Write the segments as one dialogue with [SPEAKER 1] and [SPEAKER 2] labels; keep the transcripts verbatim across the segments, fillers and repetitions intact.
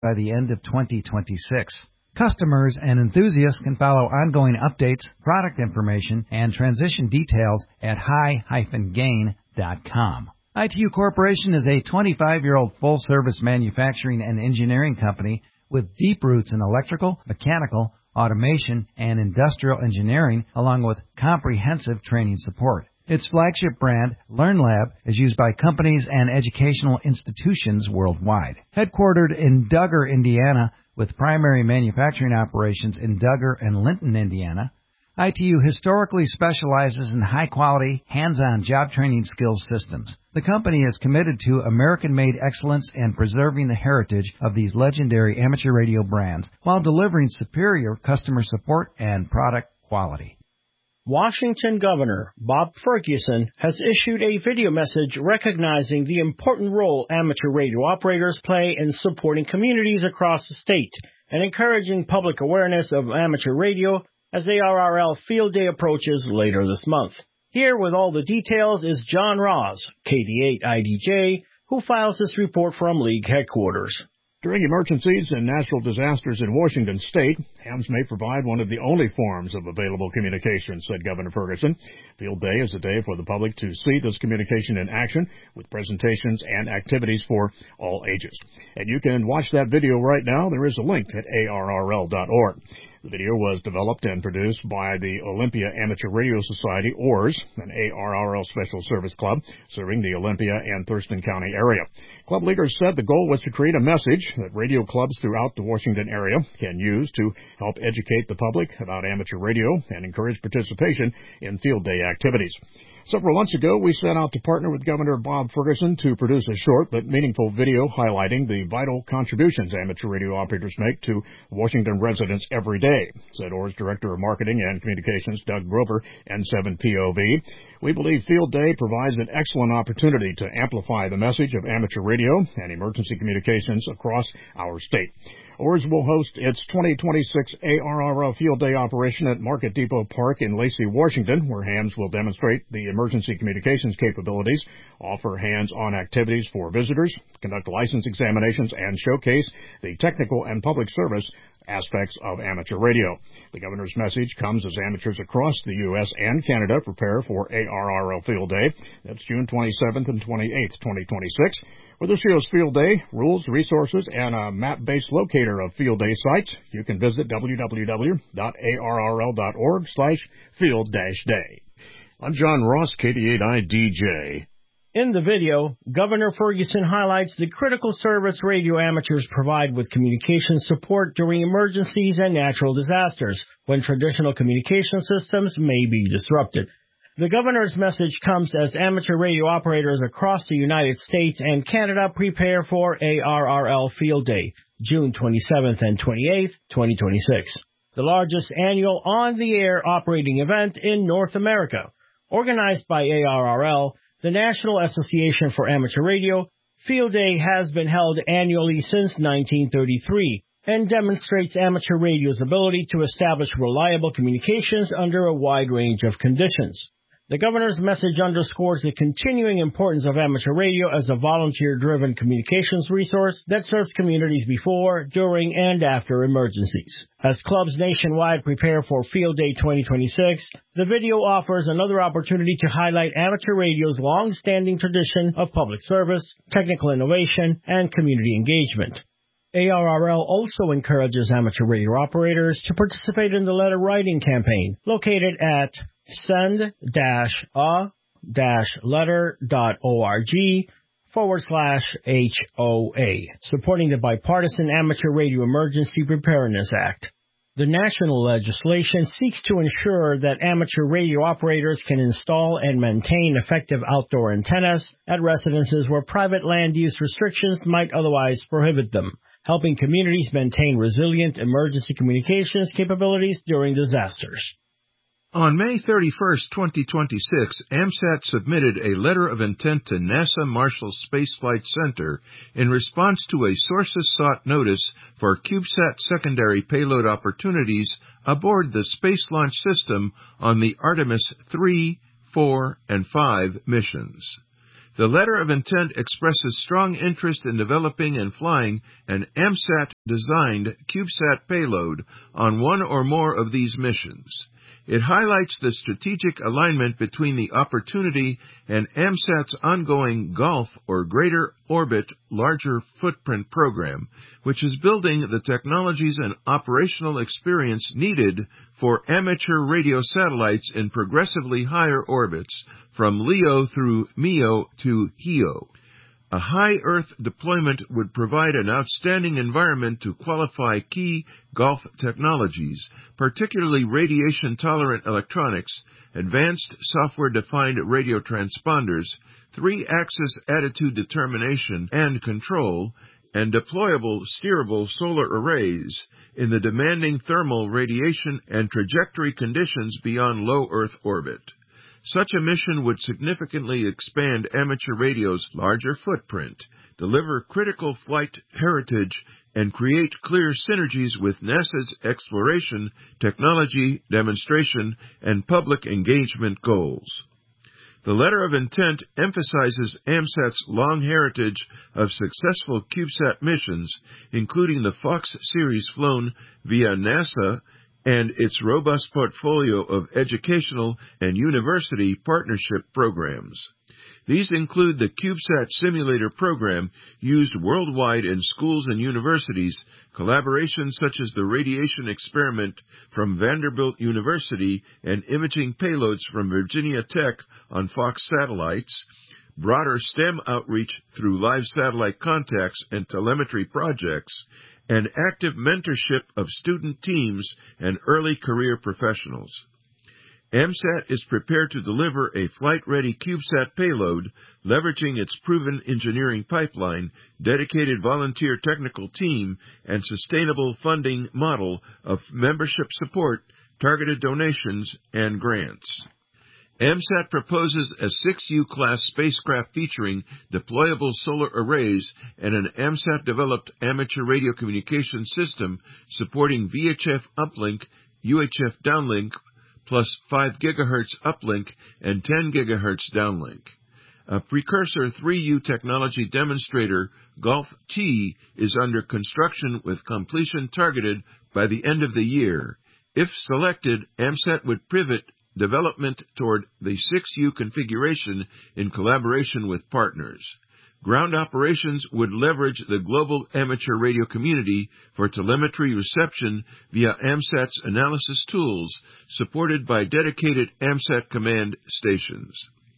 [SPEAKER 1] by the end of twenty twenty-six. Customers and enthusiasts can follow ongoing updates, product information, and transition details at high dash gain dot com. I T U Corporation is a twenty-five-year-old full-service manufacturing and engineering company with deep roots in electrical, mechanical, automation, and industrial engineering, along with comprehensive training support. Its flagship brand, LearnLab, is used by companies and educational institutions worldwide. Headquartered in Dugger, Indiana, with primary manufacturing operations in Dugger and Linton, Indiana, I T U historically specializes in high-quality, hands-on job training skills systems. The company is committed to American-made excellence and preserving the heritage of these legendary amateur radio brands while delivering superior customer support and product quality.
[SPEAKER 2] Washington Governor Bob Ferguson has issued a video message recognizing the important role amateur radio operators play in supporting communities across the state and encouraging public awareness of amateur radio as A R R L Field Day approaches later this month. Here with all the details is John Ross, K D eight I D J, who files this report from League headquarters.
[SPEAKER 3] During emergencies and natural disasters in Washington State, hams may provide one of the only forms of available communication, said Governor Ferguson. Field Day is a day for the public to see this communication in action with presentations and activities for all ages. And you can watch that video right now. There is a link at A R R L dot org. The video was developed and produced by the Olympia Amateur Radio Society, O R S, an A R R L special service club serving the Olympia and Thurston County area. Club leaders said the goal was to create a message that radio clubs throughout the Washington area can use to help educate the public about amateur radio and encourage participation in field day activities. Several months ago, we set out to partner with Governor Bob Ferguson to produce a short but meaningful video highlighting the vital contributions amateur radio operators make to Washington residents every day, said O R S Director of Marketing and Communications Doug Grover, N seven P O V. We believe Field Day provides an excellent opportunity to amplify the message of amateur radio and emergency communications across our state. O R S will host its twenty twenty-six A R R L Field Day operation at Market Depot Park in Lacey, Washington, where hams will demonstrate the emergency communications capabilities, offer hands-on activities for visitors, conduct license examinations, and showcase the technical and public service aspects of amateur radio. The governor's message comes as amateurs across the U S and Canada prepare for A R R L Field Day. That's June twenty-seventh and twenty-eighth, twenty twenty-six. For this year's Field Day, rules, resources, and a map-based locator of Field Day sites, you can visit w w w dot a r r l dot org slash field dash day. I'm John Ross, K D eight I D J.
[SPEAKER 2] In the video, Governor Ferguson highlights the critical service radio amateurs provide with communication support during emergencies and natural disasters, when traditional communication systems may be disrupted. The governor's message comes as amateur radio operators across the United States and Canada prepare for A R R L Field Day, June twenty-seventh and twenty-eighth, twenty twenty-six, the largest annual on-the-air operating event in North America. Organized by A R R L, the National Association for Amateur Radio, Field Day has been held annually since nineteen thirty-three and demonstrates amateur radio's ability to establish reliable communications under a wide range of conditions. The governor's message underscores the continuing importance of amateur radio as a volunteer-driven communications resource that serves communities before, during, and after emergencies. As clubs nationwide prepare for Field Day twenty twenty-six, the video offers another opportunity to highlight amateur radio's long-standing tradition of public service, technical innovation, and community engagement. A R R L also encourages amateur radio operators to participate in the letter writing campaign, located at send dash a dash letter dot org forward slash H O A, supporting the Bipartisan Amateur Radio Emergency Preparedness Act. The national legislation seeks to ensure that amateur radio operators can install and maintain effective outdoor antennas at residences where private land use restrictions might otherwise prohibit them, helping communities maintain resilient emergency communications capabilities during disasters.
[SPEAKER 4] On May thirty-first, twenty twenty-six, AMSAT submitted a letter of intent to NASA Marshall Space Flight Center in response to a sources sought notice for CubeSat secondary payload opportunities aboard the Space Launch System on the Artemis three, four, and five missions. The letter of intent expresses strong interest in developing and flying an AMSAT-designed CubeSat payload on one or more of these missions. It highlights the strategic alignment between the opportunity and AMSAT's ongoing Golf, or Greater Orbit Larger Footprint program, which is building the technologies and operational experience needed for amateur radio satellites in progressively higher orbits, from LEO through MEO to HEO. A high Earth deployment would provide an outstanding environment to qualify key Golf technologies, particularly radiation-tolerant electronics, advanced software-defined radio transponders, three-axis attitude determination and control, and deployable steerable solar arrays in the demanding thermal, radiation, and trajectory conditions beyond low Earth orbit. Such a mission would significantly expand amateur radio's larger footprint, deliver critical flight heritage, and create clear synergies with NASA's exploration, technology, demonstration, and public engagement goals. The letter of intent emphasizes AMSAT's long heritage of successful CubeSat missions, including the Fox series flown via NASA, and its robust portfolio of educational and university partnership programs. These include the CubeSat Simulator program used worldwide in schools and universities, collaborations such as the radiation experiment from Vanderbilt University and imaging payloads from Virginia Tech on Fox satellites, broader STEM outreach through live satellite contacts and telemetry projects, and active mentorship of student teams and early career professionals. AMSAT is prepared to deliver a flight-ready CubeSat payload, leveraging its proven engineering pipeline, dedicated volunteer technical team, and sustainable funding model of membership support, targeted donations, and grants. AMSAT proposes a six U class spacecraft featuring deployable solar arrays and an AMSAT-developed amateur radio communication system supporting V H F uplink, U H F downlink, plus five gigahertz uplink and ten gigahertz downlink. A precursor three U technology demonstrator, Golf-T, is under construction with completion targeted by the end of the year. If selected, AMSAT would pivot development toward the six U configuration in collaboration with partners. Ground operations would leverage the global amateur radio community for telemetry reception via AMSAT's analysis tools, supported by dedicated AMSAT command stations.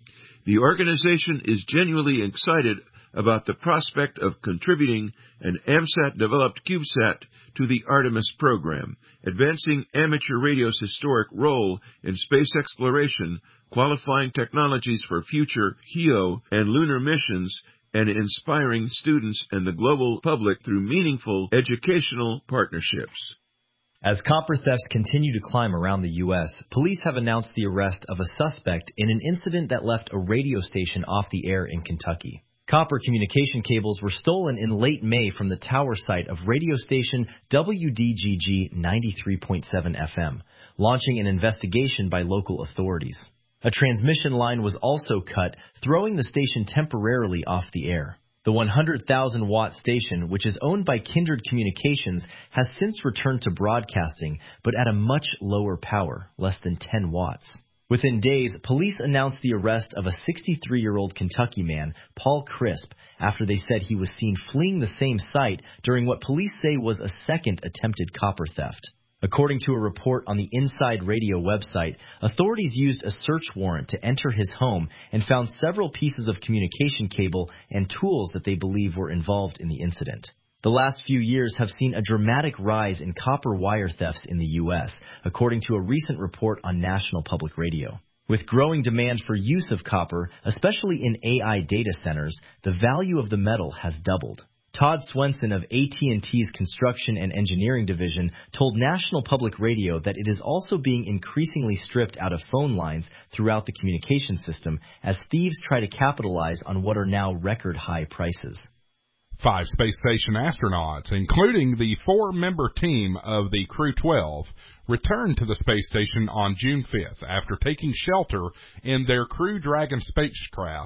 [SPEAKER 4] The organization is genuinely excited about the prospect of contributing an AMSAT-developed CubeSat to the Artemis program, advancing amateur radio's historic role in space exploration, qualifying technologies for future HEO and lunar missions, and inspiring students and the global public through meaningful educational partnerships.
[SPEAKER 5] As copper thefts continue to climb around the U S, police have announced the arrest of a suspect in an incident that left a radio station off the air in Kentucky. Copper communication cables were stolen in late May from the tower site of radio station W D G G ninety-three point seven F M, launching an investigation by local authorities. A transmission line was also cut, throwing the station temporarily off the air. The one hundred thousand watt station, which is owned by Kindred Communications, has since returned to broadcasting, but at a much lower power, less than ten watts. Within days, police announced the arrest of a sixty-three-year-old Kentucky man, Paul Crisp, after they said he was seen fleeing the same site during what police say was a second attempted copper theft. According to a report on the Inside Radio website, authorities used a search warrant to enter his home and found several pieces of communication cable and tools that they believe were involved in the incident. The last few years have seen a dramatic rise in copper wire thefts in the U S, according to a recent report on National Public Radio. With growing demand for use of copper, especially in A I data centers, the value of the metal has doubled. Todd Swenson of A T and T's Construction and Engineering Division told National Public Radio that it is also being increasingly stripped out of phone lines throughout the communication system as thieves try to capitalize on what are now record-high prices.
[SPEAKER 6] Five space station astronauts, including the four-member team of the Crew twelve, returned to the space station on June fifth after taking shelter in their Crew Dragon spacecraft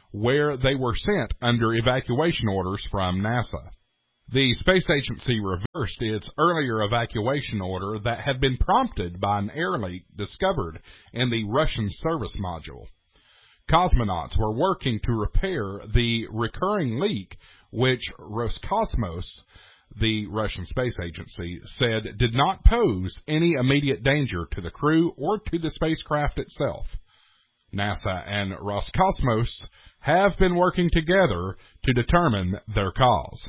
[SPEAKER 6] where they were sent under evacuation orders from NASA. The space agency reversed its earlier evacuation order that had been prompted by an air leak discovered in the Russian service module. Cosmonauts were working to repair the recurring leak, which Roscosmos, the Russian space agency, said did not pose any immediate danger to the crew or to the spacecraft itself. NASA and Roscosmos have been working together to determine their cause.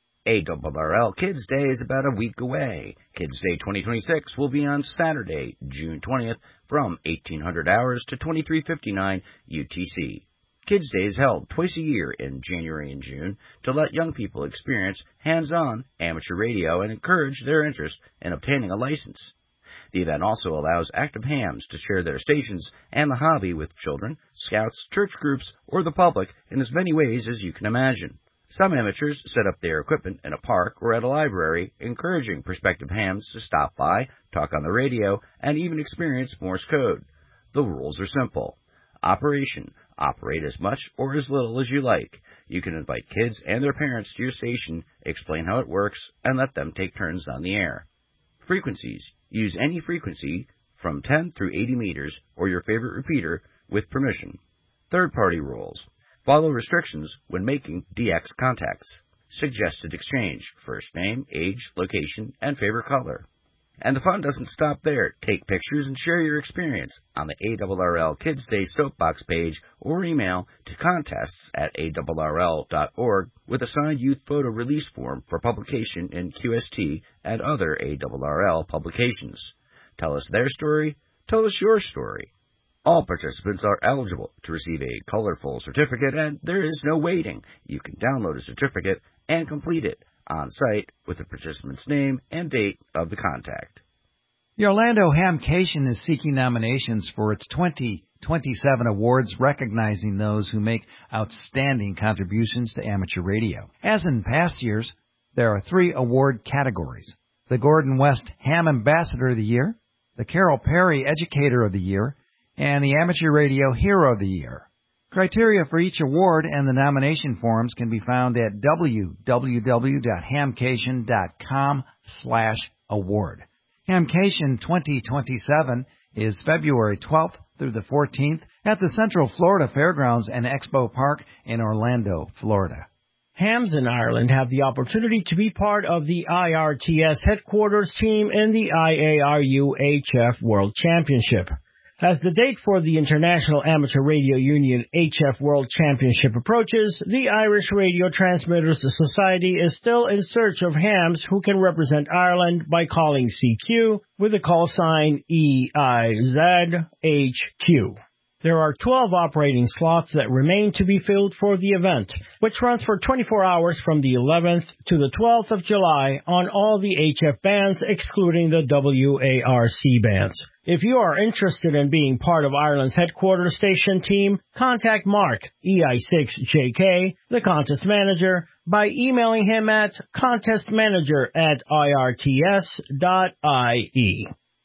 [SPEAKER 7] A R R L Kids Day is about a week away. Kids Day twenty twenty-six will be on Saturday, June twentieth, from eighteen hundred hours to twenty-three fifty-nine U T C. Kids Day is held twice a year in January and June to let young people experience hands-on amateur radio and encourage their interest in obtaining a license. The event also allows active hams to share their stations and the hobby with children, scouts, church groups, or the public in as many ways as you can imagine. Some amateurs set up their equipment in a park or at a library, encouraging prospective hams to stop by, talk on the radio, and even experience Morse code. The rules are simple. Operation: operate as much or as little as you like. You can invite kids and their parents to your station, explain how it works, and let them take turns on the air. Frequencies: use any frequency from ten through eighty meters or your favorite repeater with permission. Third-party rules: follow restrictions when making D X contacts. Suggested exchange: first name, age, location, and favorite color. And the fun doesn't stop there. Take pictures and share your experience on the A R R L Kids Day Soapbox page or email to contests at A R R L dot org with a signed youth photo release form for publication in Q S T and other A R R L publications. Tell us their story. Tell us your story. All participants are eligible to receive a colorful certificate, and there is no waiting. You can download a certificate and complete it on site with the participant's name and date of the contact.
[SPEAKER 1] The Orlando Hamcation is seeking nominations for its twenty twenty-seven awards recognizing those who make outstanding contributions to amateur radio. As in past years, there are three award categories: the Gordon West Ham Ambassador of the Year, the Carol Perry Educator of the Year, and the Amateur Radio Hero of the Year. Criteria for each award and the nomination forms can be found at w w w dot hamcation dot com slash award. Hamcation twenty twenty-seven is February twelfth through the fourteenth at the Central Florida Fairgrounds and Expo Park in Orlando, Florida.
[SPEAKER 2] Hams in Ireland have the opportunity to be part of the I R T S headquarters team in the I A R U H F World Championship. As the date for the International Amateur Radio Union H F World Championship approaches, the Irish Radio Transmitters Society is still in search of hams who can represent Ireland by calling C Q with the call sign E I Z H Q. There are twelve operating slots that remain to be filled for the event, which runs for twenty-four hours from the eleventh to the twelfth of July on all the H F bands excluding the W A R C bands. If you are interested in being part of Ireland's headquarters station team, contact Mark, E I six J K, the contest manager, by emailing him at contestmanager at I R T S dot I E.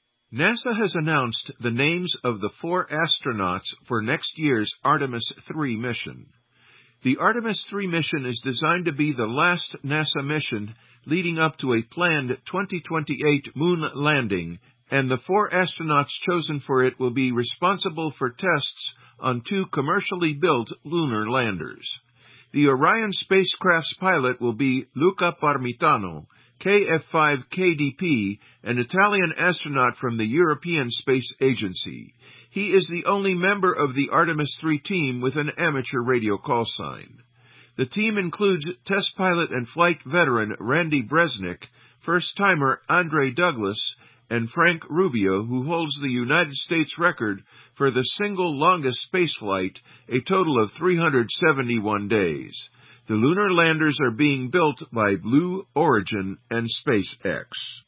[SPEAKER 4] NASA has announced the names of the four astronauts for next year's Artemis three mission. The Artemis three mission is designed to be the last NASA mission leading up to a planned twenty twenty-eight moon landing, and the four astronauts chosen for it will be responsible for tests on two commercially built lunar landers. The Orion spacecraft's pilot will be Luca Parmitano, K F five K D P, an Italian astronaut from the European Space Agency. He is the only member of the Artemis three team with an amateur radio call sign. The team includes test pilot and flight veteran Randy Bresnik, first-timer Andre Douglas, and Frank Rubio, who holds the United States record for the single longest spaceflight, a total of three hundred seventy-one days. The lunar landers are being built by Blue Origin and SpaceX.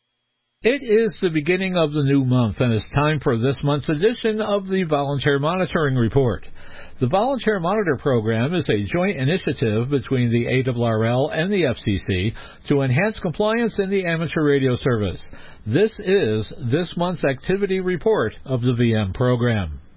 [SPEAKER 8] It is the beginning of the new month, and it's time for this month's edition of the Volunteer Monitoring Report. The Volunteer Monitor Program is a joint initiative between the A R R L and the F C C to enhance compliance in the amateur radio service. This is this month's activity report of the V M program.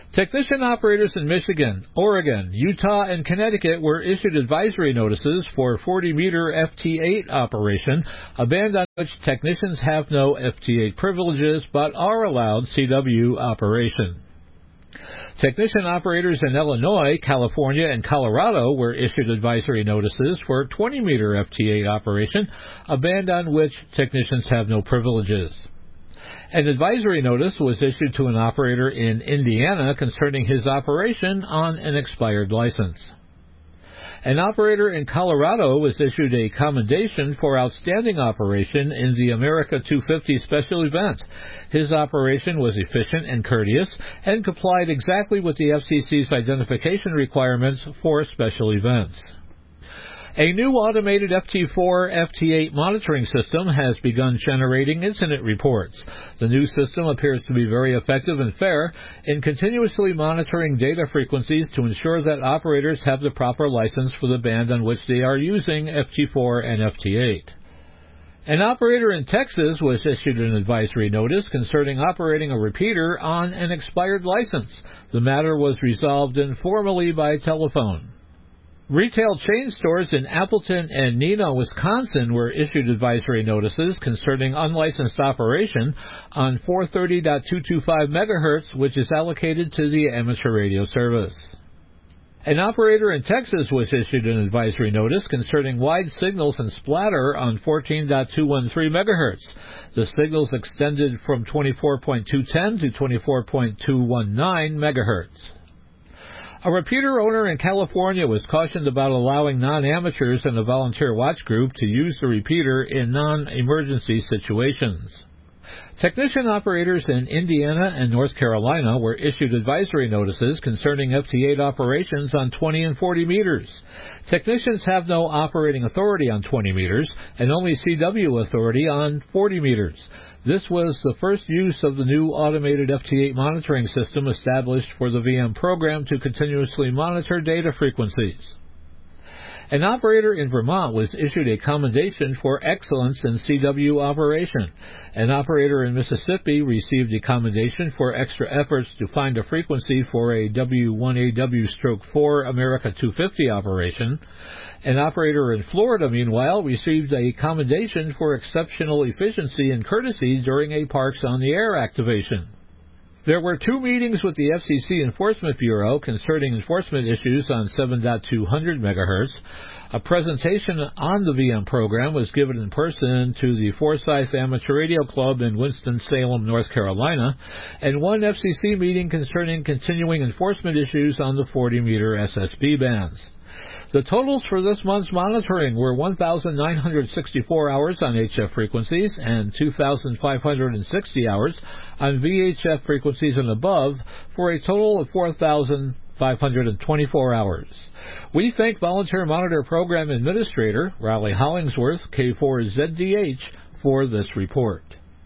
[SPEAKER 8] Technician operators in Michigan, Oregon, Utah, and Connecticut were issued advisory notices for forty meter F T eight operation, a band on which technicians have no F T eight privileges but are allowed C W operation. Technician operators in Illinois, California, and Colorado were issued advisory notices for twenty meter F T eight operation, a band on which technicians have no privileges. An advisory notice was issued to an operator in Indiana concerning his operation on an expired license. An operator in Colorado was issued a commendation for outstanding operation in the America two fifty special event. His operation was efficient and courteous and complied exactly with the F C C's identification requirements for special events. A new automated F T four F T eight monitoring system has begun generating incident reports. The new system appears to be very effective and fair in continuously monitoring data frequencies to ensure that operators have the proper license for the band on which they are using F T four and F T eight. An operator in Texas was issued an advisory notice concerning operating a repeater on an expired license. The matter was resolved informally by telephone. Retail chain stores in Appleton and Neenah, Wisconsin were issued advisory notices concerning unlicensed operation on four thirty point two two five megahertz, which is allocated to the amateur radio service. An operator in Texas was issued an advisory notice concerning wide signals and splatter on fourteen point two one three megahertz. The signals extended from twenty-four point two one zero to twenty-four point two one nine megahertz. A repeater owner in California was cautioned about allowing non-amateurs in a volunteer watch group to use the repeater in non-emergency situations. Technician operators in Indiana and North Carolina were issued advisory notices concerning F T eight operations on twenty and forty meters. Technicians have no operating authority on twenty meters and only C W authority on forty meters. This was the first use of the new automated F T eight monitoring system established for the V M program to continuously monitor data frequencies. An operator in Vermont was issued a commendation for excellence in C W operation. An operator in Mississippi received a commendation for extra efforts to find a frequency for a W one A W four America two fifty operation. An operator in Florida, meanwhile, received a commendation for exceptional efficiency and courtesy during a Parks on the Air activation. There were two meetings with the F C C Enforcement Bureau concerning enforcement issues on seven point two hundred megahertz. A presentation on the V M program was given in person to the Forsyth Amateur Radio Club in Winston-Salem, North Carolina, and one F C C meeting concerning continuing enforcement issues on the forty meter S S B bands. The totals for this month's monitoring were one thousand nine hundred sixty-four hours on H F frequencies and two thousand five hundred sixty hours on V H F frequencies and above, for a total of four thousand five hundred twenty-four hours. We thank Volunteer Monitor Program Administrator Riley Hollingsworth, K four Z D H, for this report.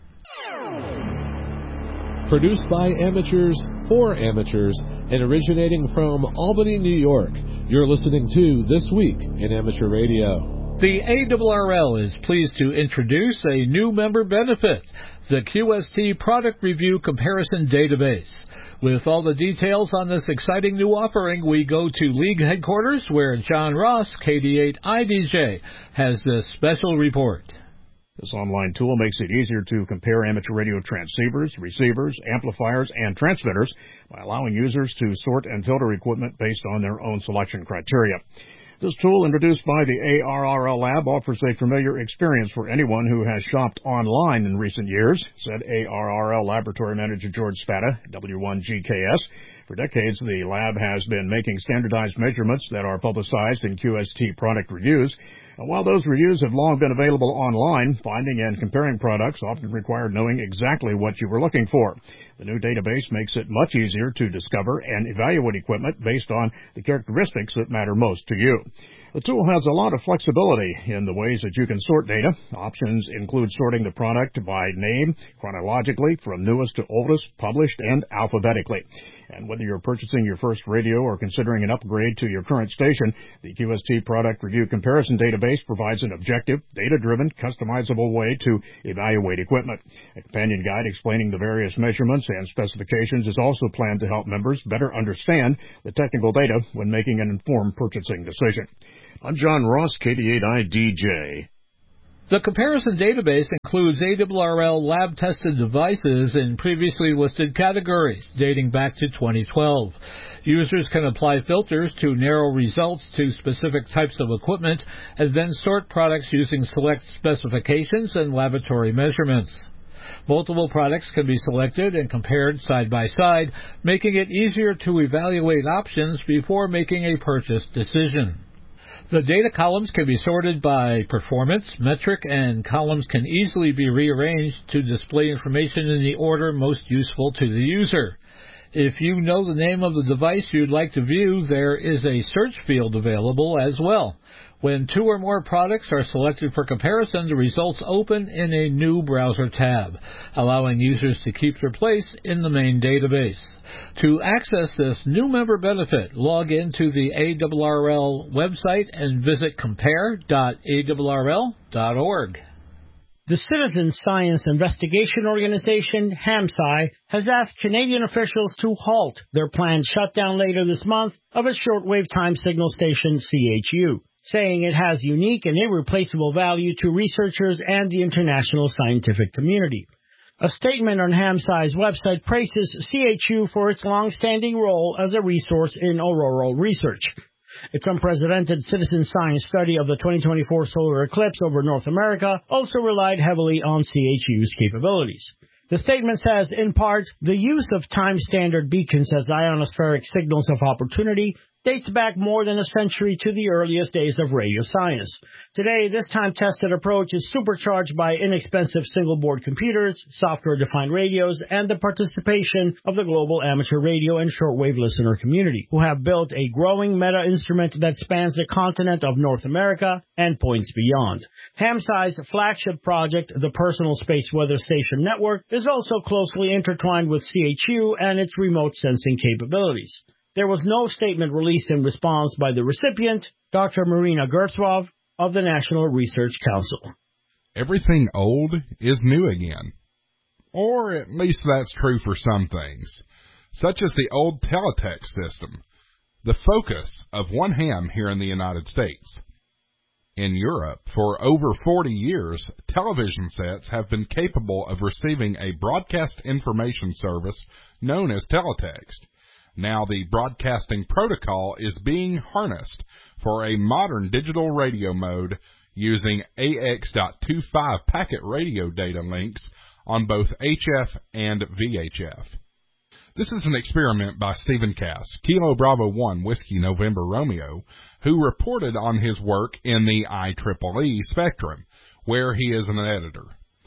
[SPEAKER 9] Produced by amateurs, for amateurs, and originating from Albany, New York, you're listening to This Week in Amateur Radio.
[SPEAKER 8] The A R R L is pleased to introduce a new member benefit, the Q S T Product Review Comparison Database. With all the details on this exciting new offering, we go to League headquarters where John Ross, K D eight I D J, has this special report.
[SPEAKER 3] This online tool makes it easier to compare amateur radio transceivers, receivers, amplifiers, and transmitters by allowing users to sort and filter equipment based on their own selection criteria. This tool, introduced by the A R R L Lab, offers a familiar experience for anyone who has shopped online in recent years, said A R R L Laboratory Manager George Spada, W one G K S. For decades, the lab has been making standardized measurements that are publicized in Q S T product reviews. And while those reviews have long been available online, finding and comparing products often required knowing exactly what you were looking for. The new database makes it much easier to discover and evaluate equipment based on the characteristics that matter most to you. The tool has a lot of flexibility in the ways that you can sort data. Options include sorting the product by name, chronologically, from newest to oldest, published, and alphabetically. And whether you're purchasing your first radio or considering an upgrade to your current station, the Q S T Product Review Comparison Database database provides an objective, data-driven, customizable way to evaluate equipment. A companion guide explaining the various measurements and specifications is also planned to help members better understand the technical data when making an informed purchasing decision. I'm John Ross, K D eight I D J.
[SPEAKER 8] The comparison database includes A R R L lab-tested devices in previously listed categories dating back to twenty twelve. Users can apply filters to narrow results to specific types of equipment and then sort products using select specifications and laboratory measurements. Multiple products can be selected and compared side by side, making it easier to evaluate options before making a purchase decision. The data columns can be sorted by performance, metric, and columns can easily be rearranged to display information in the order most useful to the user. If you know the name of the device you'd like to view, there is a search field available as well. When two or more products are selected for comparison, the results open in a new browser tab, allowing users to keep their place in the main database. To access this new member benefit, log into the A R R L website and visit compare dot A R R L dot org.
[SPEAKER 2] The Citizen Science Investigation Organization, HAMSI, has asked Canadian officials to halt their planned shutdown later this month of its shortwave time signal station, C H U, saying it has unique and irreplaceable value to researchers and the international scientific community. A statement on HAMSI's website praises C H U for its long-standing role as a resource in auroral research. Its unprecedented citizen science study of the twenty twenty-four solar eclipse over North America also relied heavily on C H U's capabilities. The statement says, in part, the use of time-standard beacons as ionospheric signals of opportunity dates back more than a century to the earliest days of radio science. Today, this time-tested approach is supercharged by inexpensive single-board computers, software-defined radios, and the participation of the global amateur radio and shortwave listener community, who have built a growing meta-instrument that spans the continent of North America and points beyond. HAMSI's flagship project, the Personal Space Weather Station Network, is also closely intertwined with C H U and its remote sensing capabilities. There was no statement released in response by the recipient, Doctor Marina Gertzwov of the National Research Council.
[SPEAKER 6] Everything old is new again. Or at least that's true for some things, such as the old teletext system, the focus of one ham here in the United States. In Europe, for over forty years, television sets have been capable of receiving a broadcast information service known as teletext. Now the broadcasting protocol is being harnessed for a modern digital radio mode using A X dot twenty-five packet radio data links on both H F and V H F. This is an experiment by Stephen Cass, Kilo Bravo one Whiskey November Romeo, who reported on his work in the I triple E spectrum, where he is an editor.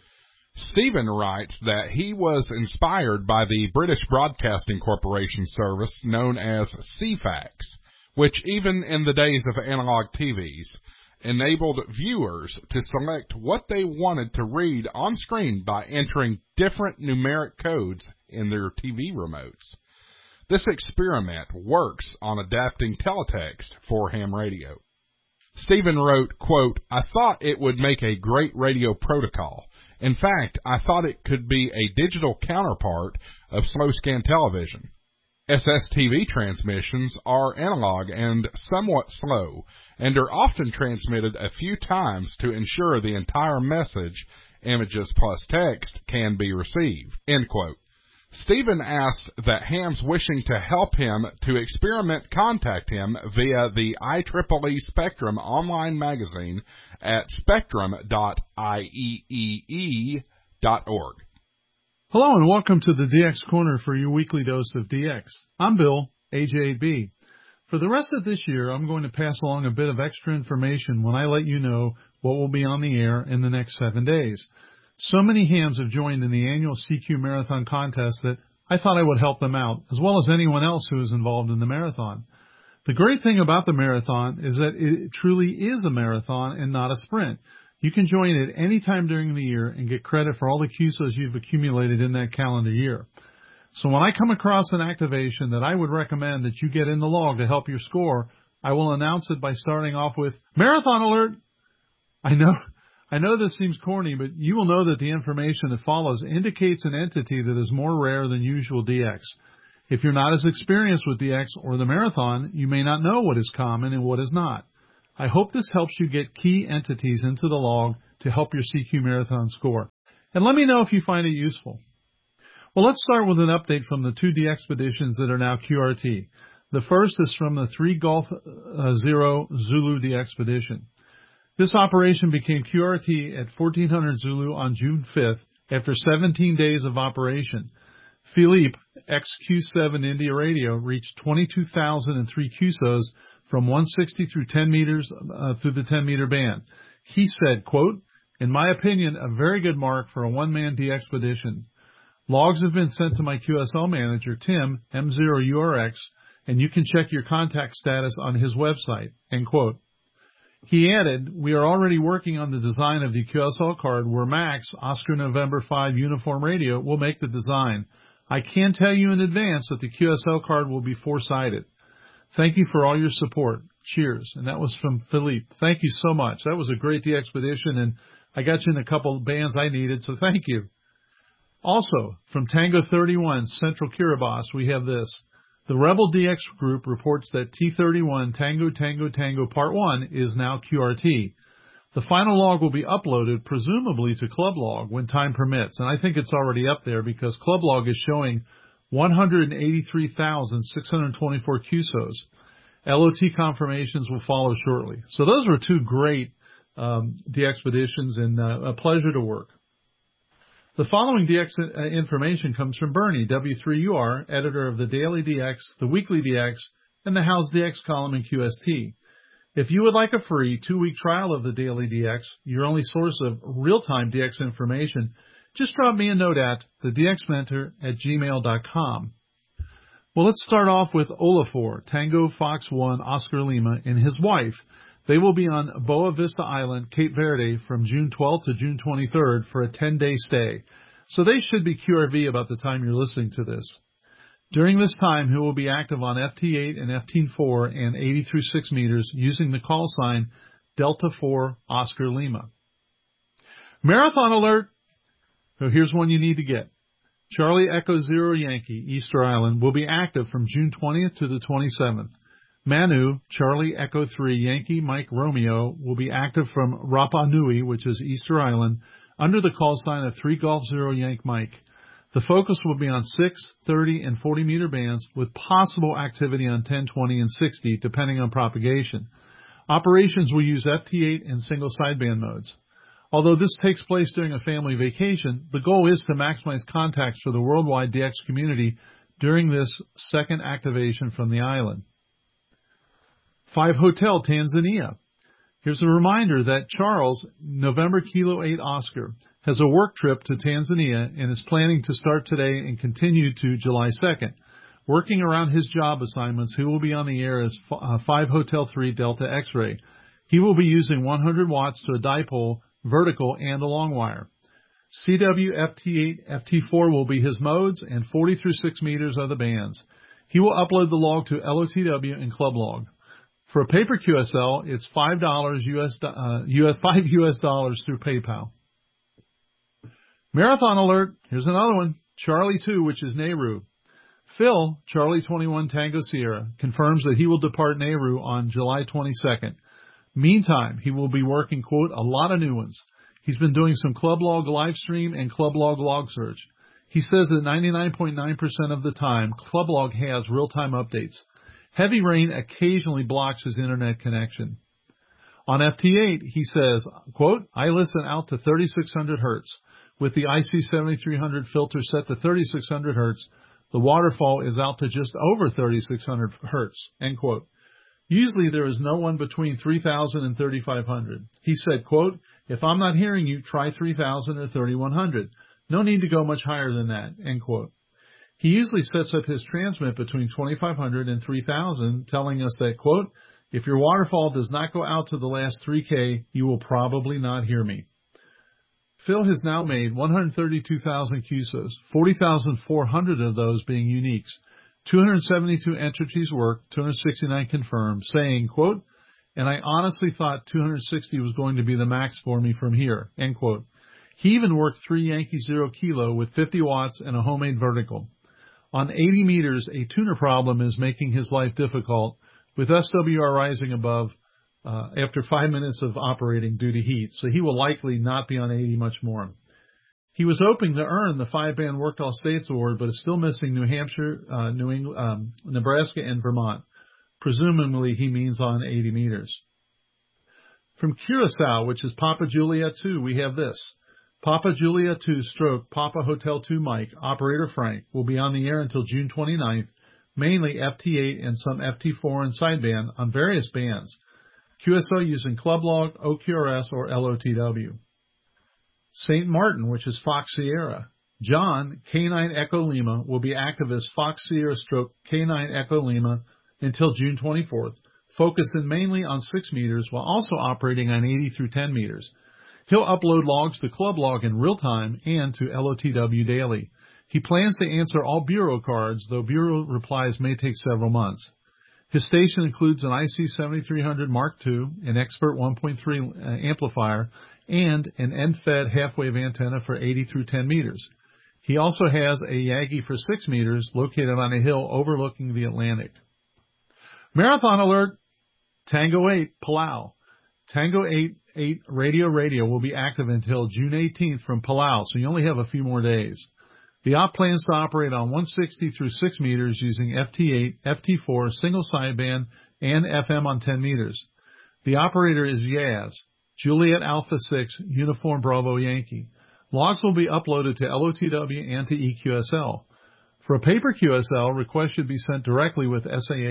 [SPEAKER 6] Stephen writes that he was inspired by the British Broadcasting Corporation service known as C FAX, which even in the days of analog T Vs, enabled viewers to select what they wanted to read on screen by entering different numeric codes in their T V remotes. This experiment works on adapting teletext for ham radio. Stephen wrote, quote, "I thought it would make a great radio protocol. In fact, I thought it could be a digital counterpart of slow-scan television. S S T V transmissions are analog and somewhat slow, and are often transmitted a few times to ensure the entire message, images plus text, can be received." End quote. Stephen asked that hams wishing to help him to experiment contact him via the I triple E Spectrum online magazine at spectrum dot I E E E dot org.
[SPEAKER 10] Hello and welcome to the D X Corner for your weekly dose of D X. I'm Bill, A J B. For the rest of this year, I'm going to pass along a bit of extra information when I let you know what will be on the air in the next seven days. So many hams have joined in the annual C Q Marathon contest that I thought I would help them out, as well as anyone else who is involved in the marathon. The great thing about the marathon is that it truly is a marathon and not a sprint. You can join at any time during the year and get credit for all the Q S Os you've accumulated in that calendar year. So when I come across an activation that I would recommend that you get in the log to help your score, I will announce it by starting off with, "Marathon alert!" I know, I know this seems corny, but you will know that the information that follows indicates an entity that is more rare than usual D X. If you're not as experienced with D X or the marathon, you may not know what is common and what is not. I hope this helps you get key entities into the log to help your C Q Marathon score. And let me know if you find it useful. Well, let's start with an update from the two D expeditions that are now Q R T. The first is from the three Golf uh, Zero Zulu D expedition. This operation became Q R T at fourteen hundred Zulu on June fifth after seventeen days of operation. Philippe, X Q seven India Radio, reached twenty-two thousand three Q S Os from one sixty through ten meters uh, through the ten meter band. He said, quote, "In my opinion, a very good mark for a one-man D expedition. Logs have been sent to my Q S L manager, Tim, M zero U R X, and you can check your contact status on his website," end quote. He added, "We are already working on the design of the Q S L card where Max, Oscar November five Uniform Radio, will make the design. I can tell you in advance that the Q S L card will be four-sided. Thank you for all your support. Cheers." And that was from Philippe. Thank you so much. That was a great D expedition, and I got you in a couple of bands I needed, so thank you. Also, from Tango thirty-one, Central Kiribati, we have this. The Rebel D X group reports that T thirty-one Tango Tango Tango Part one is now Q R T. The final log will be uploaded, presumably to Club Log, when time permits, and I think it's already up there because Club Log is showing one hundred eighty-three thousand six hundred twenty-four Q S Os. L O T confirmations will follow shortly. So those were two great um, D expeditions, and uh, a pleasure to work. The following D X information comes from Bernie, W three U R, editor of the Daily D X, the Weekly D X, and the How's D X column in Q S T. If you would like a free two-week trial of the Daily D X, your only source of real-time D X information, just drop me a note at the d x mentor at gmail dot com. Well, let's start off with Olafur, Tango Fox one Oscar Lima, and his wife. They will be on Boa Vista Island, Cape Verde, from June twelfth to June twenty-third for a ten-day stay. So they should be Q R V about the time you're listening to this. During this time, he will be active on F T eight and F T four and eighty through six meters using the call sign Delta four Oscar Lima. Marathon alert! So here's one you need to get. Charlie Echo Zero Yankee, Easter Island, will be active from June twentieth to the twenty-seventh. Manu, Charlie Echo three Yankee Mike Romeo, will be active from Rapa Nui, which is Easter Island, under the call sign of three Golf Zero Yank Mike. The focus will be on six, thirty, and forty meter bands with possible activity on ten, twenty, and sixty, depending on propagation. Operations will use F T eight and single sideband modes. Although this takes place during a family vacation, the goal is to maximize contacts for the worldwide D X community during this second activation from the island. Five Hotel, Tanzania. Here's a reminder that Charles, November Kilo eight Oscar, has a work trip to Tanzania and is planning to start today and continue to July second. Working around his job assignments, he will be on the air as Five Hotel three Delta X-Ray. He will be using one hundred watts to a dipole, vertical, and a long wire. C W F T eight, F T four will be his modes, and forty through six meters are the bands. He will upload the log to L O T W and Club Log. For a paper Q S L, it's five dollars U S, uh, U S, five U S dollars through PayPal. Marathon alert. Here's another one. Charlie two, which is Nehru. Phil, Charlie twenty-one Tango Sierra, confirms that he will depart Nehru on July twenty-second. Meantime, he will be working, quote, a lot of new ones. He's been doing some Club Log live stream and Club Log log search. He says that ninety-nine point nine percent of the time, Club Log has real-time updates. Heavy rain occasionally blocks his internet connection. On F T eight, he says, quote, I listen out to thirty-six hundred hertz. With the I C seventy-three hundred filter set to thirty-six hundred hertz, the waterfall is out to just over thirty-six hundred hertz, end quote. Usually there is no one between three thousand and thirty-five hundred. He said, quote, if I'm not hearing you, try three thousand or thirty-one hundred. No need to go much higher than that, end quote. He usually sets up his transmit between twenty-five hundred and three thousand, telling us that, quote, if your waterfall does not go out to the last three K, you will probably not hear me. Phil has now made one hundred thirty-two thousand Q S Os, forty thousand four hundred of those being uniques, two hundred seventy-two entities worked, two hundred sixty-nine confirmed, saying, quote, and I honestly thought two hundred sixty was going to be the max for me from here, end quote. He even worked three Yankee Zero Kilo with fifty watts and a homemade vertical. On eighty meters, a tuner problem is making his life difficult, with S W R rising above uh, after five minutes of operating due to heat, so he will likely not be on eighty much more. He was hoping to earn the five-band Worked All States Award, but is still missing New Hampshire, uh, New England, um, Nebraska, and Vermont. Presumably, he means on eighty meters. From Curacao, which is Papa Juliet two, we have this. Papa Juliet two stroke Papa Hotel two Mike, Operator Frank, will be on the air until June twenty-ninth, mainly F T eight and some F T four and sideband on various bands. Q S L using Club Log, O Q R S, or L O T W. Saint Martin, which is Fox Sierra. John, K nine Echo Lima, will be active as Fox Sierra stroke K nine Echo Lima until June twenty-fourth, focusing mainly on six meters while also operating on eighty through ten meters. He'll upload logs to Club Log in real time and to L O T W daily. He plans to answer all Bureau cards, though Bureau replies may take several months. His station includes an I C seventy-three hundred Mark two, an Expert one point three uh, amplifier, and an end-fed half-wave antenna for eighty through ten meters. He also has a Yagi for six meters located on a hill overlooking the Atlantic. Marathon alert! Tango eight, Palau. Tango eight eight Radio Radio will be active until June eighteenth from Palau, so you only have a few more days. The op plans to operate on one sixty through six meters using F T eight, F T four, single sideband, and F M on ten meters. The operator is Yaz, Juliet Alpha six, Uniform Bravo Yankee. Logs will be uploaded to L O T W and to E Q S L. For a paper Q S L, requests should be sent directly with S A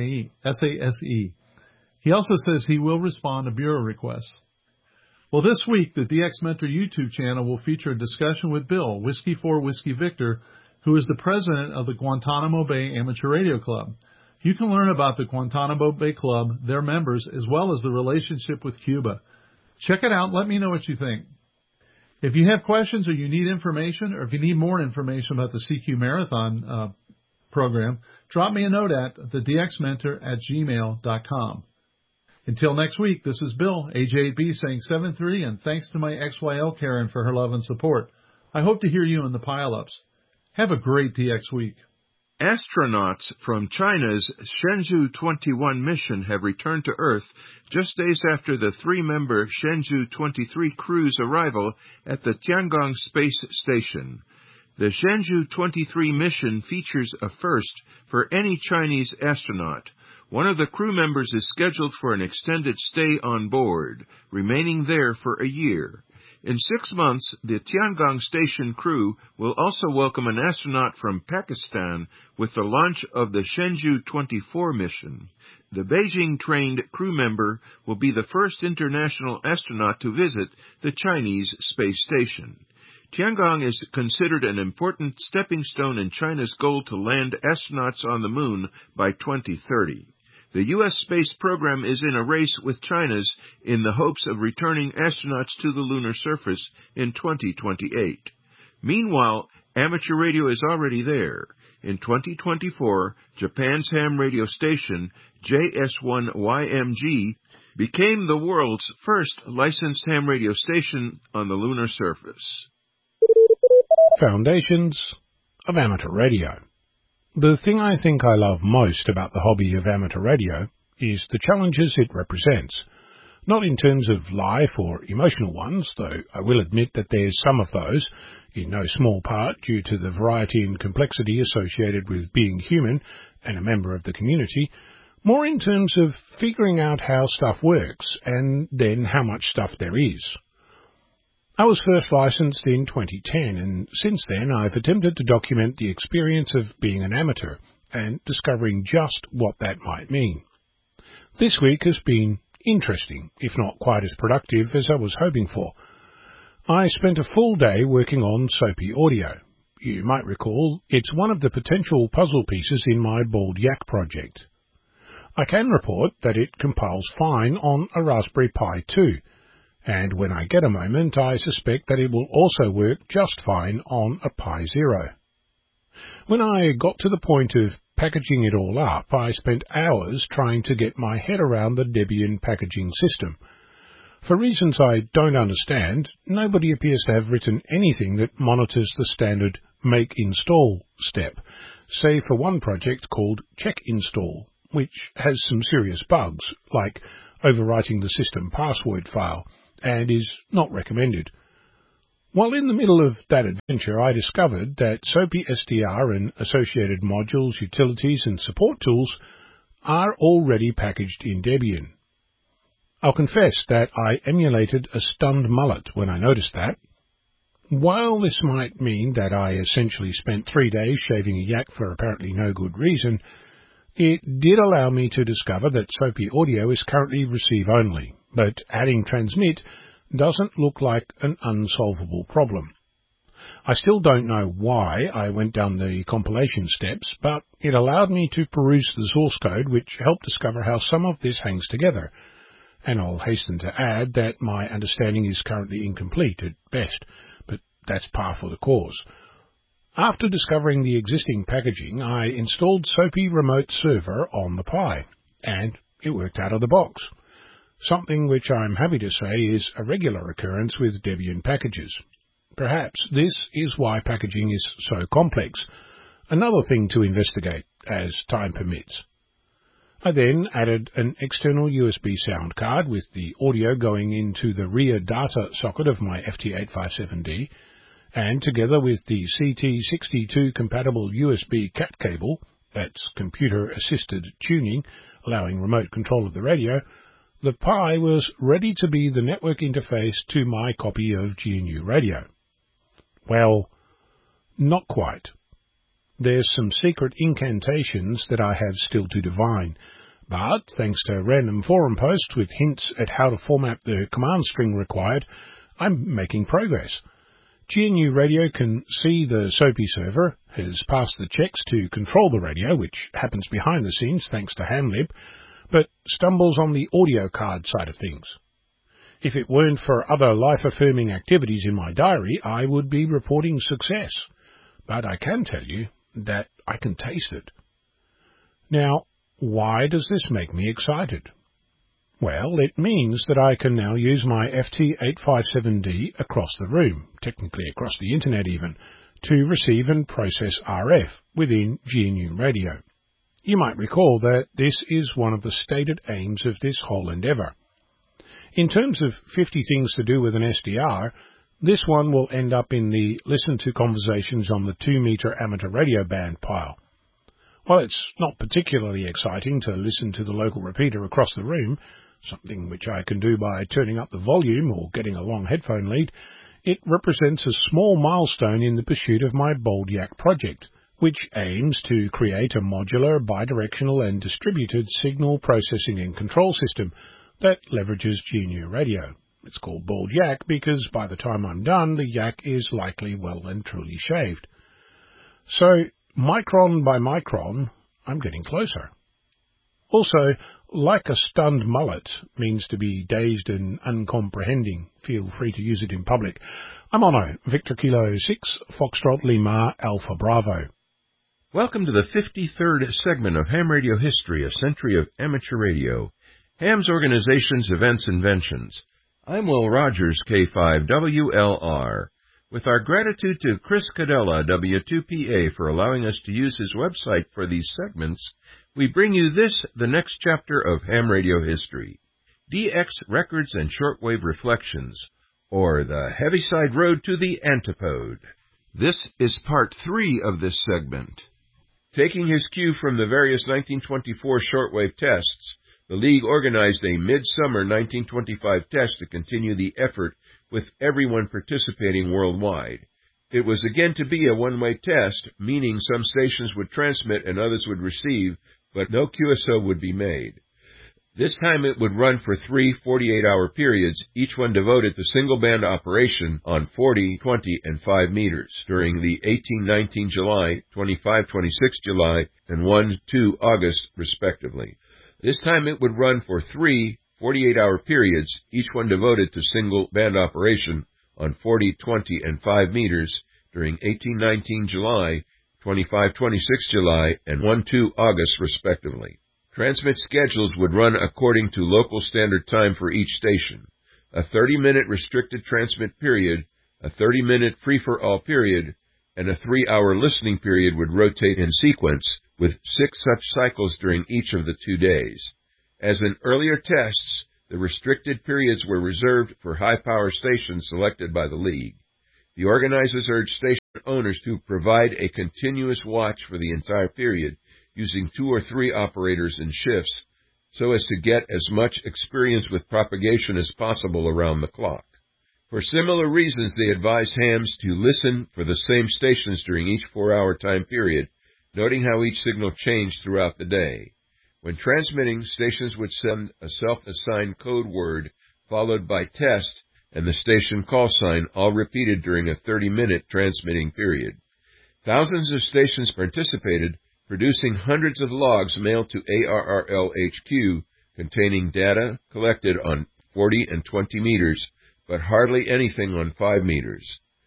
[SPEAKER 10] S E. He also says he will respond to Bureau requests. Well, this week, the D X Mentor YouTube channel will feature a discussion with Bill, Whiskey four Whiskey Victor, who is the president of the Guantanamo Bay Amateur Radio Club. You can learn about the Guantanamo Bay Club, their members, as well as the relationship with Cuba. Check it out and let me know what you think. If you have questions or you need information, or if you need more information about the C Q Marathon uh, program, drop me a note at the d x mentor at gmail dot com. Until next week, this is Bill, A J eight B, saying seven three, and thanks to my X Y L Karen for her love and support. I hope to hear you in the pile-ups. Have a great D X week.
[SPEAKER 4] Astronauts from China's Shenzhou twenty-one mission have returned to Earth just days after the three-member Shenzhou twenty-three crew's arrival at the Tiangong Space Station. The Shenzhou twenty-three mission features a first for any Chinese astronaut. One of the crew members is scheduled for an extended stay on board, remaining there for a year. In six months, the Tiangong Station crew will also welcome an astronaut from Pakistan with the launch of the Shenzhou twenty-four mission. The Beijing-trained crew member will be the first international astronaut to visit the Chinese space station. Tiangong is considered an important stepping stone in China's goal to land astronauts on the moon by twenty thirty. The U S space program is in a race with China's in the hopes of returning astronauts to the lunar surface in twenty twenty-eight. Meanwhile, amateur radio is already there. In twenty twenty-four, Japan's ham radio station, J S one Y M G, became the world's first licensed ham radio station on the lunar surface.
[SPEAKER 11] Foundations of Amateur Radio. The thing I think I love most about the hobby of amateur radio is the challenges it represents. Not in terms of life or emotional ones, though I will admit that there's some of those, in no small part due to the variety and complexity associated with being human and a member of the community, more in terms of figuring out how stuff works and then how much stuff there is. I was first licensed in twenty ten, and since then I've attempted to document the experience of being an amateur and discovering just what that might mean. This week has been interesting, if not quite as productive as I was hoping for. I spent a full day working on Soapy Audio. You might recall it's one of the potential puzzle pieces in my Bald Yak project. I can report that it compiles fine on a Raspberry Pi two. And when I get a moment, I suspect that it will also work just fine on a Pi Zero. When I got to the point of packaging it all up, I spent hours trying to get my head around the Debian packaging system. For reasons I don't understand, nobody appears to have written anything that monitors the standard make install step, save for one project called check install, which has some serious bugs, like overwriting the system password file, and is not recommended. While in the middle of that adventure, I discovered that SOAPy S D R and associated modules, utilities, and support tools are already packaged in Debian. I'll confess that I emulated a stunned mullet when I noticed that. While this might mean that I essentially spent three days shaving a yak for apparently no good reason, it did allow me to discover that SOAPy Audio is currently receive-only, but adding transmit doesn't look like an unsolvable problem. I still don't know why I went down the compilation steps, but it allowed me to peruse the source code, which helped discover how some of this hangs together. And I'll hasten to add that my understanding is currently incomplete at best, but that's par for the cause. After discovering the existing packaging, I installed SOAPy Remote Server on the Pi, and it worked out of the box. Something which I'm happy to say is a regular occurrence with Debian packages. Perhaps this is why packaging is so complex, another thing to investigate as time permits. I then added an external U S B sound card with the audio going into the rear data socket of my F T eight fifty-seven D, and together with the C T sixty-two compatible U S B cat cable, that's computer-assisted tuning, allowing remote control of the radio, the Pi was ready to be the network interface to my copy of G N U Radio. Well, not quite. There's some secret incantations that I have still to divine, but thanks to random forum posts with hints at how to format the command string required, I'm making progress. G N U Radio can see the SOAPy server, has passed the checks to control the radio, which happens behind the scenes thanks to Hamlib, but stumbles on the audio card side of things. If it weren't for other life-affirming activities in my diary, I would be reporting success. But I can tell you that I can taste it. Now, why does this make me excited? Well, it means that I can now use my F T eight fifty-seven D across the room, technically across the internet even, to receive and process R F within G N U Radio. You might recall that this is one of the stated aims of this whole endeavour. In terms of fifty things to do with an S D R, this one will end up in the Listen to Conversations on the two metre amateur radio band pile. While it's not particularly exciting to listen to the local repeater across the room, something which I can do by turning up the volume or getting a long headphone lead, it represents a small milestone in the pursuit of my Bold Yak project, which aims to create a modular, bidirectional and distributed signal processing and control system that leverages G N U Radio. It's called Bold Yak because by the time I'm done, the yak is likely well and truly shaved. So, micron by micron, I'm getting closer. Also, like a stunned mullet means to be dazed and uncomprehending. Feel free to use it in public. I'm Ono, Victor Kilo six, Foxtrot Lima, Alpha Bravo.
[SPEAKER 4] Welcome to the fifty-third segment of Ham Radio History, a century of amateur radio. Ham's Organization's Events Inventions. I'm Will Rogers, K five W L R. With our gratitude to Chris Cadella, W two P A, for allowing us to use his website for these segments, we bring you this, the next chapter of Ham Radio History. D X Records and Shortwave Reflections, or the Heaviside Road to the Antipode. This is part three of this segment. Taking his cue from the various nineteen twenty-four shortwave tests, the League organized a mid-summer nineteen twenty-five test to continue the effort with everyone participating worldwide. It was again to be a one-way test, meaning some stations would transmit and others would receive, but no Q S O would be made. This time it would run for three forty-eight hour periods, each one devoted to single-band operation on forty, twenty, and five meters during the eighteen nineteen July, twenty-five twenty-six July, and one two August, respectively. This time it would run for three forty-eight hour periods, each one devoted to single-band operation on forty, twenty, and five meters during eighteen nineteen July, twenty-five twenty-six July, and one two August, respectively. Transmit schedules would run according to local standard time for each station. A thirty-minute restricted transmit period, a thirty-minute free-for-all period, and a three-hour listening period would rotate in sequence, with six such cycles during each of the two days. As in earlier tests, the restricted periods were reserved for high-power stations selected by the League. The organizers urged station owners to provide a continuous watch for the entire period, using two or three operators in shifts, so as to get as much experience with propagation as possible around the clock. For similar reasons, they advised hams to listen for the same stations during each four-hour time period, noting how each signal changed throughout the day. When transmitting, stations would send a self-assigned code word followed by test and the station call sign, all repeated during a thirty-minute transmitting period. Thousands of stations participated, producing hundreds of logs mailed to A R R L H Q containing data collected on forty and twenty meters, but hardly anything on five meters.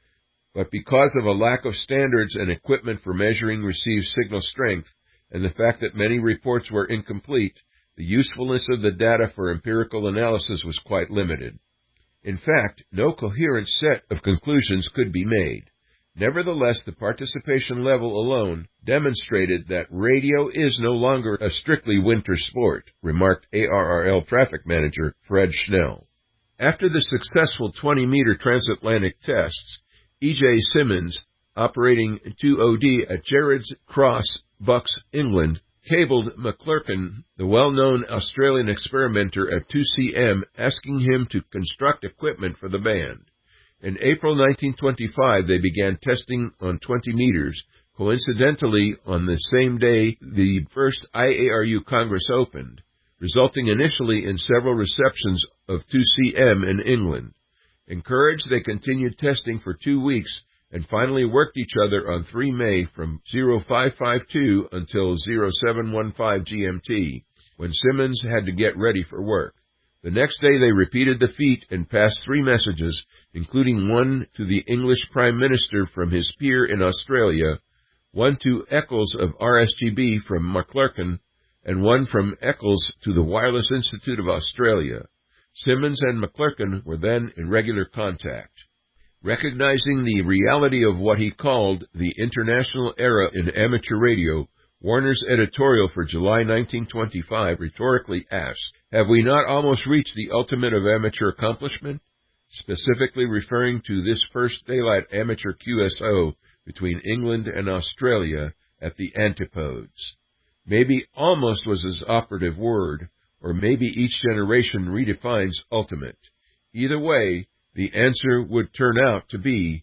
[SPEAKER 4] But because of a lack of standards and equipment for measuring received signal strength, and the fact that many reports were incomplete, the usefulness of the data for empirical analysis was quite limited. In fact, no coherent set of conclusions could be made. Nevertheless, the participation level alone demonstrated that radio is no longer a strictly winter sport, remarked A R R L traffic manager Fred Schnell. After the successful twenty-meter transatlantic tests, E J Simmons, operating two O D at Gerrards Cross, Bucks, England, cabled McClurkin, the well-known Australian experimenter at two C M, asking him to construct equipment for the band. In April nineteen twenty-five, they began testing on twenty meters, coincidentally on the same day the first I A R U Congress opened, resulting initially in several receptions of two C M in England. Encouraged, they continued testing for two weeks and finally worked each other on the third of May from oh five fifty-two until oh seven fifteen G M T, when Simmons had to get ready for work. The next day they repeated the feat and passed three messages, including one to the English Prime Minister from his peer in Australia, one to Eccles of R S G B from McClurkin, and one from Eccles to the Wireless Institute of Australia. Simmons and McClurkin were then in regular contact. Recognizing the reality of what he called the international era in amateur radio, Warner's editorial for July nineteen twenty-five rhetorically asked, "Have we not almost reached the ultimate of amateur accomplishment?" Specifically referring to this first daylight amateur Q S O between England and Australia at the antipodes. Maybe almost was his operative word, or maybe each generation redefines ultimate. Either way, the answer would turn out to be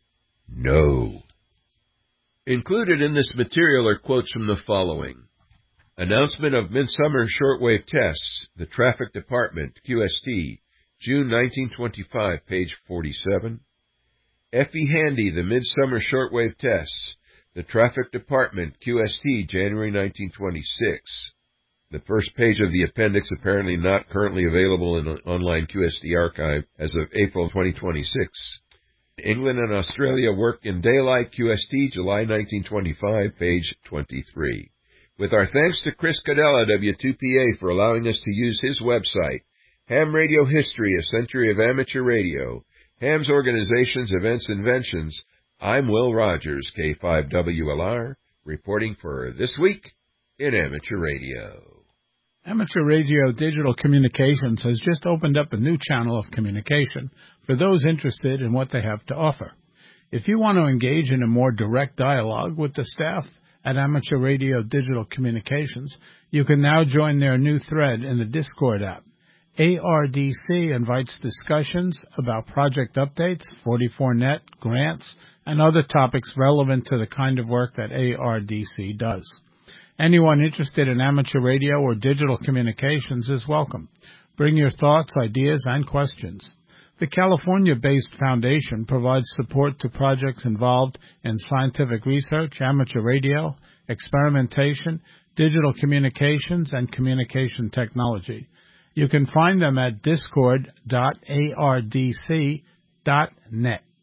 [SPEAKER 4] no. Included in this material are quotes from the following. Announcement of Midsummer Shortwave Tests, the Traffic Department, Q S T, June nineteen twenty-five, page forty-seven. Effie Handy, the Midsummer Shortwave Tests, the Traffic Department, Q S T, January nineteen twenty-six. The first page of the appendix apparently not currently available in an online Q S T archive as of April twenty twenty-six. England and Australia Work in Daylight, Q S T, July nineteen twenty-five, page twenty-three. With our thanks to Chris Cadella, W two P A, for allowing us to use his website, Ham Radio History, A Century of Amateur Radio, Ham's Organizations, Events, Inventions, I'm Will Rogers, K five W L R, reporting for This Week in Amateur Radio.
[SPEAKER 10] Amateur Radio Digital Communications has just opened up a new channel of communication for those interested in what they have to offer. If you want to engage in a more direct dialogue with the staff at Amateur Radio Digital Communications, you can now join their new thread in the Discord app. A R D C invites discussions about project updates, forty-four net, grants, and other topics relevant to the kind of work that A R D C does. Anyone interested in amateur radio or digital communications is welcome. Bring your thoughts, ideas, and questions. The California-based foundation provides support to projects involved in scientific research, amateur radio, experimentation, digital communications, and communication technology. You can find them at discord dot A R D C dot net.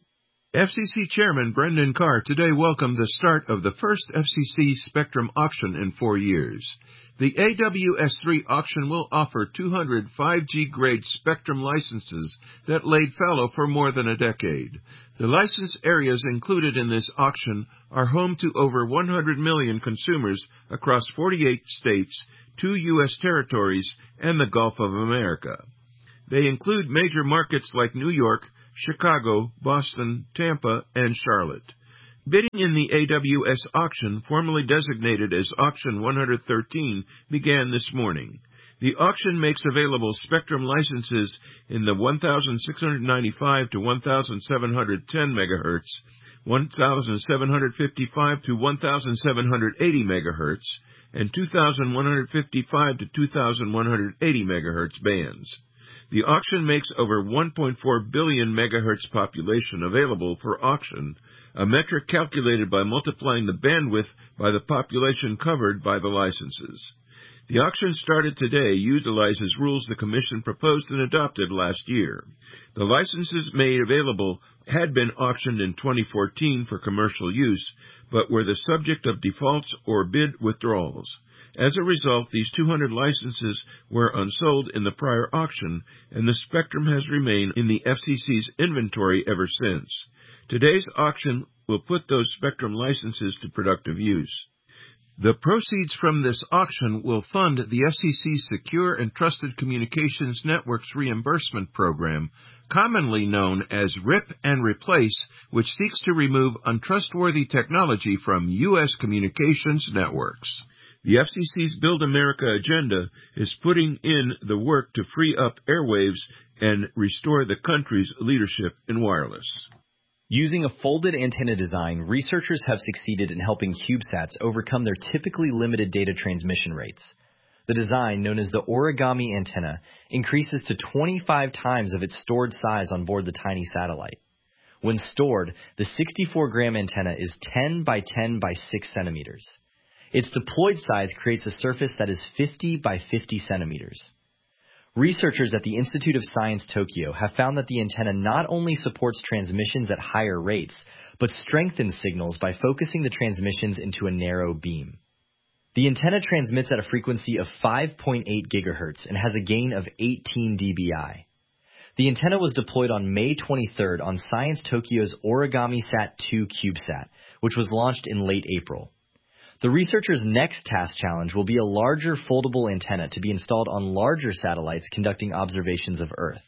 [SPEAKER 4] F C C Chairman Brendan Carr today welcomed the start of the first F C C Spectrum auction in four years. The A W S three auction will offer two hundred five G grade Spectrum licenses that laid fallow for more than a decade. The license areas included in this auction are home to over one hundred million consumers across forty-eight states, two U S territories, and the Gulf of America. They include major markets like New York, Chicago, Boston, Tampa, and Charlotte. Bidding in the A W S auction, formerly designated as Auction one hundred thirteen, began this morning. The auction makes available Spectrum licenses in the one thousand six hundred ninety-five to one thousand seven hundred ten megahertz, one thousand seven hundred fifty-five to one thousand seven hundred eighty megahertz, and two thousand one hundred fifty-five to two thousand one hundred eighty megahertz bands. The auction makes over one point four billion megahertz population available for auction, a metric calculated by multiplying the bandwidth by the population covered by the licenses. The auction started today utilizes rules the Commission proposed and adopted last year. The licenses made available had been auctioned in twenty fourteen for commercial use, but were the subject of defaults or bid withdrawals. As a result, these two hundred licenses were unsold in the prior auction, and the Spectrum has remained in the F C C's inventory ever since. Today's auction will put those Spectrum licenses to productive use. The proceeds from this auction will fund the F C C's Secure and Trusted Communications Networks Reimbursement Program, commonly known as RIP and Replace, which seeks to remove untrustworthy technology from U S communications networks. The F C C's Build America agenda is putting in the work to free up airwaves and restore the country's leadership in wireless.
[SPEAKER 5] Using a folded antenna design, researchers have succeeded in helping CubeSats overcome their typically limited data transmission rates. The design, known as the origami antenna, increases to twenty-five times of its stored size on board the tiny satellite. When stored, the sixty-four gram antenna is ten by ten by six centimeters. Its deployed size creates a surface that is fifty by fifty centimeters. Researchers at the Institute of Science Tokyo have found that the antenna not only supports transmissions at higher rates, but strengthens signals by focusing the transmissions into a narrow beam. The antenna transmits at a frequency of five point eight gigahertz and has a gain of eighteen decibels. The antenna was deployed on May twenty-third on Science Tokyo's OrigamiSat two CubeSat, which was launched in late April. The researchers' next task challenge will be a larger foldable antenna to be installed on larger satellites conducting observations of Earth.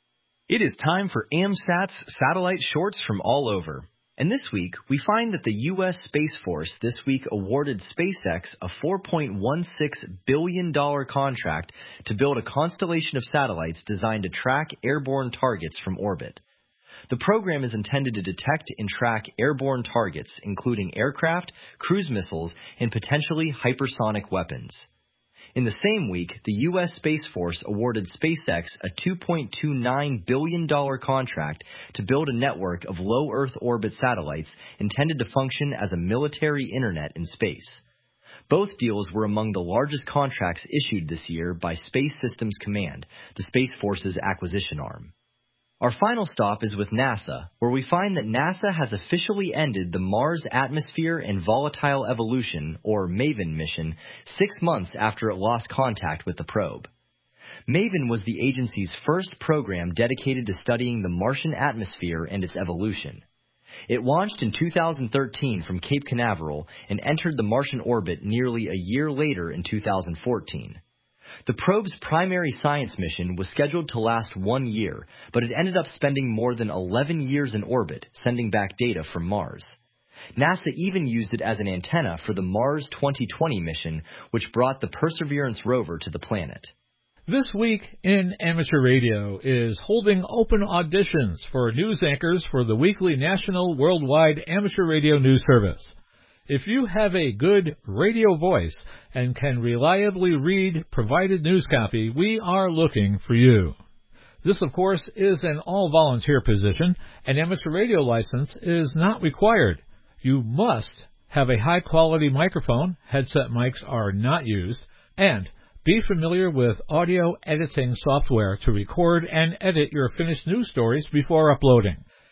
[SPEAKER 5] It is time for AMSAT's satellite shorts from all over. And this week, we find that the U S Space Force this week awarded SpaceX a four point one six billion dollars contract to build a constellation of satellites designed to track airborne targets from orbit. The program is intended to detect and track airborne targets, including aircraft, cruise missiles, and potentially hypersonic weapons. In the same week, the U S Space Force awarded SpaceX a two point two nine billion dollars contract to build a network of low Earth orbit satellites intended to function as a military internet in space. Both deals were among the largest contracts issued this year by Space Systems Command, the Space Force's acquisition arm. Our final stop is with NASA, where we find that NASA has officially ended the Mars Atmosphere and Volatile Evolution, or MAVEN mission, six months after it lost contact with the probe. MAVEN was the agency's first program dedicated to studying the Martian atmosphere and its evolution. It launched in two thousand thirteen from Cape Canaveral and entered the Martian orbit nearly a year later in two thousand fourteen. The probe's primary science mission was scheduled to last one year, but it ended up spending more than eleven years in orbit, sending back data from Mars. NASA even used it as an antenna for the Mars twenty twenty mission, which brought the Perseverance rover to the planet.
[SPEAKER 8] This Week in Amateur Radio is holding open auditions for news anchors for the weekly national worldwide amateur radio news service. If you have a good radio voice and can reliably read provided news copy, we are looking for you. This, of course, is an all-volunteer position. An amateur radio license is not required. You must have a high-quality microphone, headset mics are not used, and be familiar with audio editing software to record and edit your finished news stories before uploading.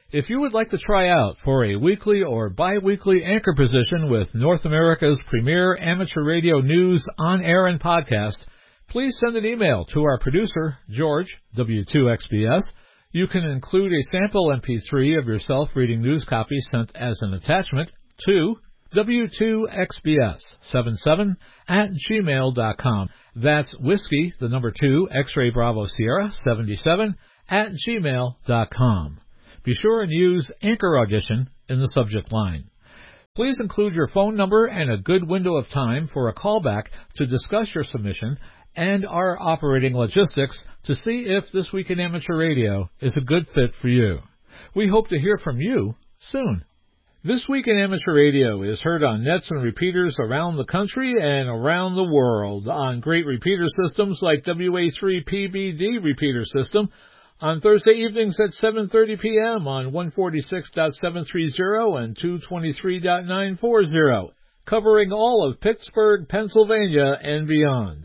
[SPEAKER 8] If you would like to try out for a weekly or bi-weekly anchor position with North America's premier amateur radio news on air and podcast, please send an email to our producer, George, W two X B S. You can include a sample M P three of yourself reading news copy sent as an attachment to W two X B S seventy-seven at gmail dot com. That's whiskey, the number two, X-ray Bravo Sierra seventy-seven at gmail dot com. Be sure and use Anchor Audition in the subject line. Please include your phone number and a good window of time for a callback to discuss your submission and our operating logistics to see if This Week in Amateur Radio is a good fit for you. We hope to hear from you soon. This Week in Amateur Radio is heard on nets and repeaters around the country and around the world on great repeater systems like W A three P B D repeater system on Thursday evenings at seven thirty p.m. on one forty-six point seven three zero and two twenty-three point nine four zero, covering all of Pittsburgh, Pennsylvania, and beyond.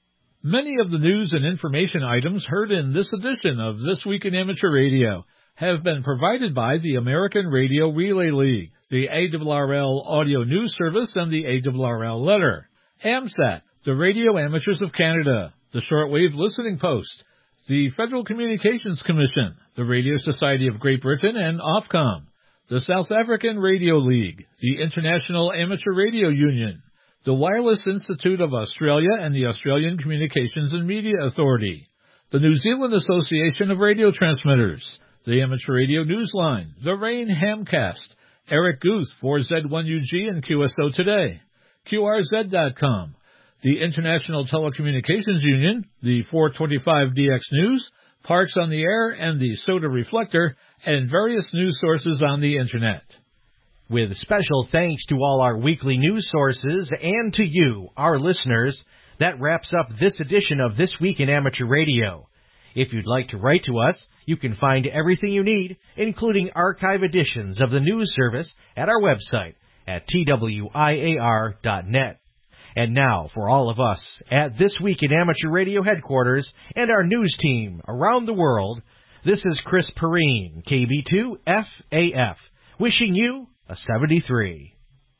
[SPEAKER 8] Many of the news and information items heard in this edition of This Week in Amateur Radio have been provided by the American Radio Relay League, the A R R L Audio News Service, and the A R R L Letter, AMSAT, the Radio Amateurs of Canada, the Shortwave Listening Post, the Federal Communications Commission, the Radio Society of Great Britain, and Ofcom, the South African Radio League, the International Amateur Radio Union, the Wireless Institute of Australia and the Australian Communications and Media Authority, the New Zealand Association of Radio Transmitters, the Amateur Radio Newsline, the Rain Hamcast, Eric Guth for Z one U G and Q S O Today, Q R Z dot com, the International Telecommunications Union, the four twenty-five D X News, Parks on the Air, and the Soda Reflector, and various news sources on the Internet.
[SPEAKER 12] With special thanks to all our weekly news sources and to you, our listeners, that wraps up this edition of This Week in Amateur Radio. If you'd like to write to us, you can find everything you need, including archive editions of the news service, at our website at T W I A R dot net. And now, for all of us at This Week in Amateur Radio headquarters and our news team around the world, this is Chris Perrine, K B two F A F, wishing you a seventy-three.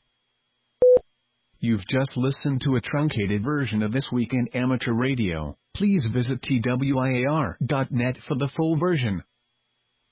[SPEAKER 13] You've just listened to a truncated version of This Week in Amateur Radio. Please visit T W I A R dot net for the full version.